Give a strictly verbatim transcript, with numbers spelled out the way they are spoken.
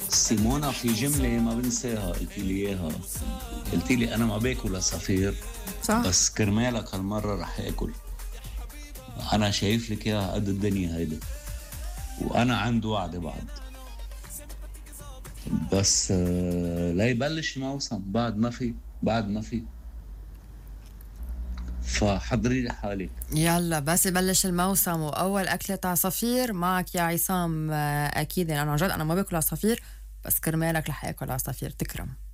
سيمونا في جملة ما بنساها قلتي لي إياها. قلتي لي أنا ما باكل عصافير صح. بس كرمالك هالمرة رح آكل. أنا شايف لك إياها قد الدنيا هيدا، وأنا عند وعدي بعد، بس آه، لا يبلش الموسم بعد ما في بعد ما في فحضري لي حالك. يلا بس يبلش الموسم واول اكله عصافير معك يا عصام. آه، اكيد يعني انا عن جد انا ما باكل عصافير بس كرمالك رح اكل عصافير. تكرم.